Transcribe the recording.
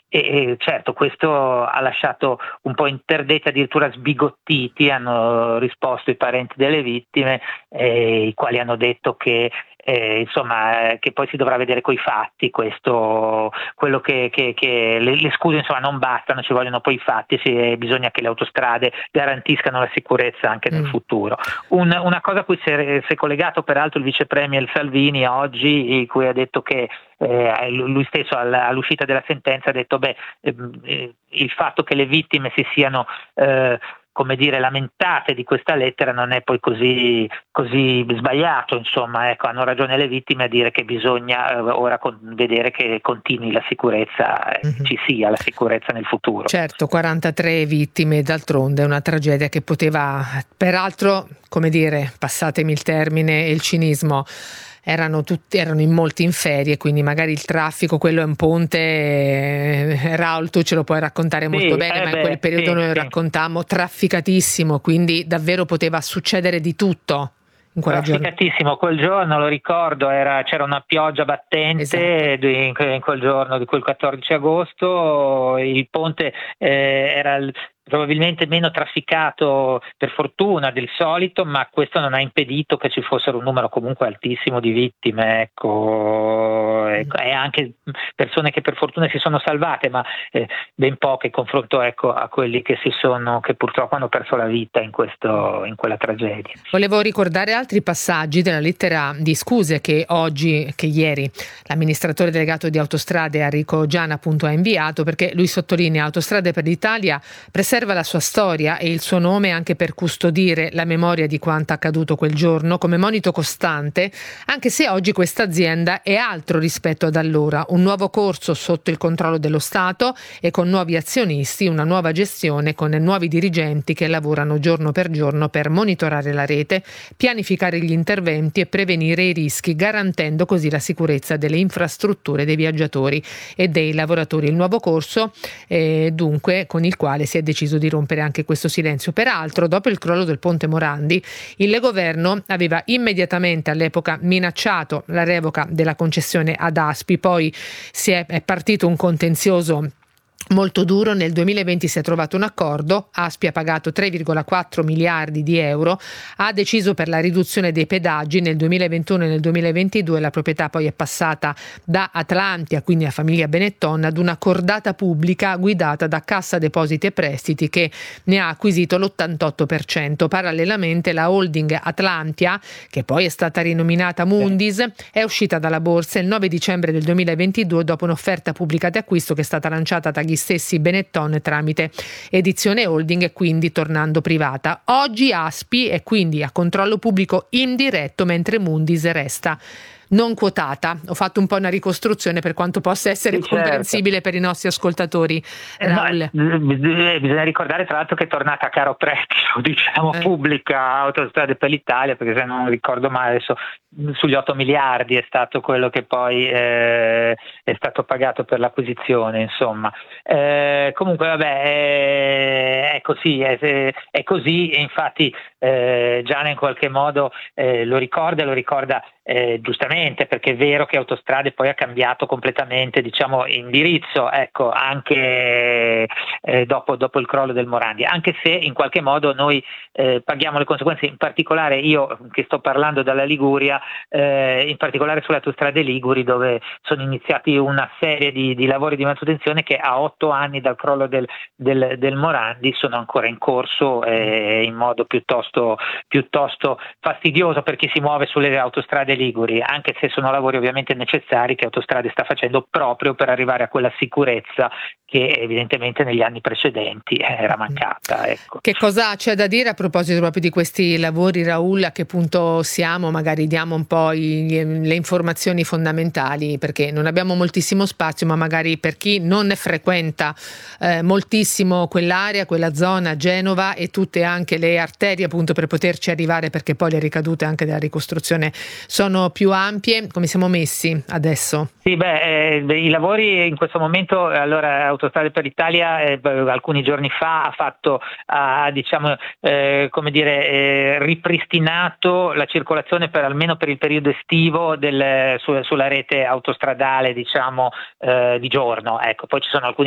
Certo, questo ha lasciato un po' interdetti, addirittura sbigottiti, hanno risposto i parenti delle vittime, i quali hanno detto che insomma, che poi si dovrà vedere coi fatti questo, quello che le scuse insomma non bastano, ci vogliono poi i fatti, bisogna che le autostrade garantiscano la sicurezza anche nel futuro. Una cosa a cui si è collegato peraltro il vice premier Salvini oggi, in cui ha detto che lui stesso all'uscita della sentenza ha detto il fatto che le vittime si siano come dire, lamentate di questa lettera non è poi così sbagliato, insomma, ecco, hanno ragione le vittime a dire che bisogna ora vedere che continui la sicurezza, ci sia la sicurezza nel futuro. Certo, 43 vittime, d'altronde è una tragedia che poteva, peraltro, come dire, passatemi il termine e il cinismo, erano in molti in ferie, quindi magari il traffico, quello è un ponte, Raul tu ce lo puoi raccontare molto bene, ma in quel periodo noi raccontammo trafficatissimo, quindi davvero poteva succedere di tutto. Trafficatissimo, quel giorno lo ricordo, c'era una pioggia battente, esatto. In quel giorno di quel 14 agosto, il ponte era probabilmente meno trafficato per fortuna del solito, ma questo non ha impedito che ci fossero un numero comunque altissimo di vittime, ecco, e anche persone che per fortuna si sono salvate, ma ben poche in confronto, ecco, a quelli che purtroppo hanno perso la vita in quella tragedia. Volevo ricordare altri passaggi della lettera di scuse che ieri l'amministratore delegato di Autostrade Enrico Giana appunto ha inviato, perché lui sottolinea: Autostrade per l'Italia preserva la sua storia e il suo nome anche per custodire la memoria di quanto accaduto quel giorno come monito costante, anche se oggi questa azienda è altro rispetto ad allora, un nuovo corso sotto il controllo dello Stato e con nuovi azionisti, una nuova gestione con nuovi dirigenti che lavorano giorno per giorno per monitorare la rete, pianificare gli interventi e prevenire i rischi, garantendo così la sicurezza delle infrastrutture dei viaggiatori e dei lavoratori. Il nuovo corso dunque con il quale si è deciso di rompere anche questo silenzio. Peraltro, dopo il crollo del ponte Morandi, il governo aveva immediatamente all'epoca minacciato la revoca della concessione ad ASPI, poi è partito un contenzioso molto duro. Nel 2020 si è trovato un accordo, ASPI ha pagato 3,4 miliardi di euro, ha deciso per la riduzione dei pedaggi nel 2021 e nel 2022, la proprietà poi è passata da Atlantia, quindi a famiglia Benetton, ad una cordata pubblica guidata da Cassa Depositi e Prestiti che ne ha acquisito l'88%. Parallelamente la holding Atlantia, che poi è stata rinominata Mundis, è uscita dalla borsa il 9 dicembre del 2022 dopo un'offerta pubblica di acquisto che è stata lanciata dagli stessi Benetton tramite Edizione Holding e quindi tornando privata. Oggi ASPI è quindi a controllo pubblico indiretto, mentre Mundis resta non quotata. Ho fatto un po' una ricostruzione per quanto possa essere comprensibile per i nostri ascoltatori. Bisogna ricordare tra l'altro che è tornata a caro prezzo, diciamo, pubblica Autostrade per l'Italia, perché se non ricordo male adesso sugli 8 miliardi è stato quello che poi è stato pagato per l'acquisizione, insomma. Comunque è così, è così, e infatti Giana in qualche modo lo ricorda giustamente, perché è vero che Autostrade poi ha cambiato completamente, diciamo, indirizzo, ecco, anche dopo il crollo del Morandi, anche se in qualche modo noi paghiamo le conseguenze, in particolare io che sto parlando dalla Liguria, in particolare sulle autostrade liguri, dove sono iniziati una serie di lavori di manutenzione che a 8 anni dal crollo del Morandi sono ancora in corso in modo piuttosto fastidioso per chi si muove sulle autostrade liguri, anche se sono lavori ovviamente necessari che Autostrade sta facendo proprio per arrivare a quella sicurezza che evidentemente negli anni precedenti era mancata. Ecco. Che cosa c'è da dire a proposito proprio di questi lavori, Raul? A che punto siamo? Magari diamo un po' le informazioni fondamentali, perché non abbiamo moltissimo spazio, ma magari per chi non frequenta moltissimo quell'area, quella zona, Genova e tutte anche le arterie appunto per poterci arrivare, perché poi le ricadute anche della ricostruzione sono più ampie. Come siamo messi adesso? Sì, i lavori in questo momento, allora Autostrade per l'Italia alcuni giorni fa ha fatto, ripristinato la circolazione almeno per il periodo estivo sulla rete autostradale, diciamo, di giorno. Ecco, poi ci sono alcuni